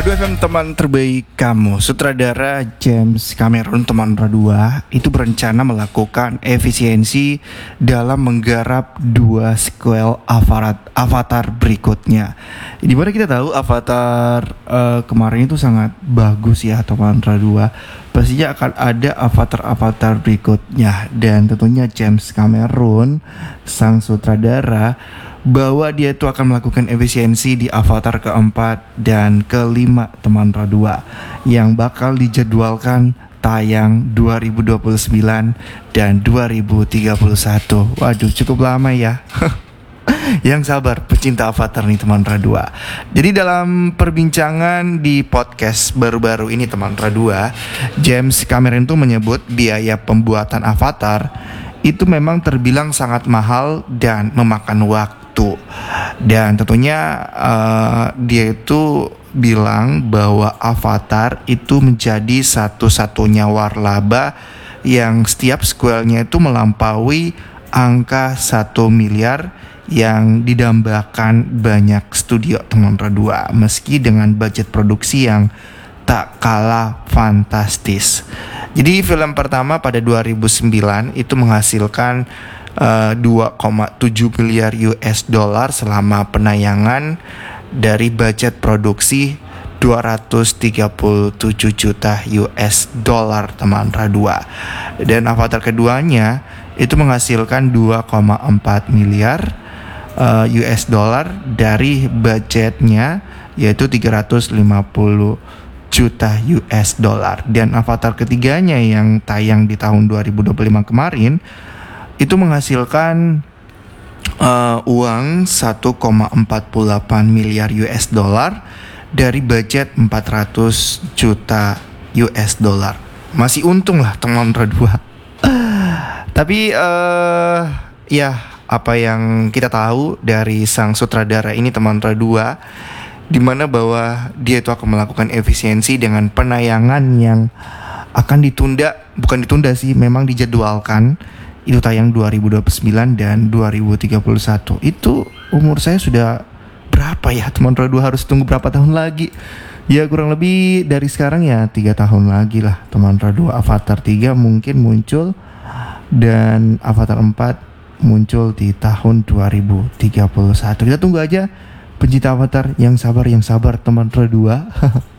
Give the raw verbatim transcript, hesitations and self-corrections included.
Radu F M, teman terbaik kamu. Sutradara James Cameron, teman Radu, itu berencana melakukan efisiensi dalam menggarap dua sequel Avatar, Avatar berikutnya. Dimana kita tahu Avatar uh, kemarin itu sangat bagus ya teman Radu. Pastinya akan ada Avatar-Avatar berikutnya. Dan tentunya James Cameron, sang sutradara, bahwa dia itu akan melakukan efisiensi di Avatar keempat dan kelima teman Radua yang bakal dijadwalkan tayang dua ribu dua puluh sembilan dan dua ribu tiga puluh satu. Waduh, cukup lama ya. Yang sabar pecinta Avatar nih teman Radua. Jadi dalam perbincangan di podcast baru-baru ini teman Radua, James Cameron tuh menyebut biaya pembuatan Avatar itu memang terbilang sangat mahal dan memakan waktu. Dan tentunya uh, dia itu bilang bahwa Avatar itu menjadi satu-satunya warlaba yang setiap sequelnya itu melampaui angka satu miliar yang didambakan banyak studio teman Radua, meski dengan budget produksi yang tak kalah fantastis. Jadi film pertama pada dua ribu sembilan itu menghasilkan uh, dua koma tujuh miliar U S dollar selama penayangan dari budget produksi dua ratus tiga puluh tujuh juta U S dollar teman Radua. Dan Avatar keduanya itu menghasilkan dua koma empat miliar uh, U S dollar dari budgetnya yaitu tiga ratus lima puluh juta U S dollar. Dan Avatar ketiganya yang tayang di tahun dua ribu dua puluh lima kemarin itu menghasilkan uh, uang satu koma empat puluh delapan miliar U S dollar dari budget empat ratus juta U S dollar. Masih untung lah teman Radua. Tapi uh, ya apa yang kita tahu dari sang sutradara ini teman Radua, di mana bahwa dia itu akan melakukan efisiensi dengan penayangan yang akan ditunda, bukan ditunda sih, memang dijadwalkan itu tayang dua ribu dua puluh sembilan dan dua ribu tiga puluh satu. Itu umur saya sudah berapa ya teman Radua, harus tunggu berapa tahun lagi? Ya kurang lebih dari sekarang ya tiga tahun lagi lah teman Radua. Avatar tiga mungkin muncul dan Avatar empat muncul di tahun dua ribu tiga puluh satu. Kita tunggu aja pencinta Avatar, yang sabar yang sabar teman Radua.